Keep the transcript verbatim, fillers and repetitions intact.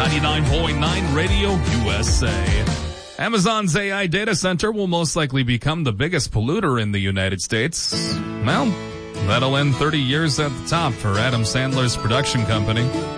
ninety-nine point nine Radio U S A. Amazon's A I data center will most likely become the biggest polluter in the United States. Well, that'll end thirty years at the top for Adam Sandler's production company.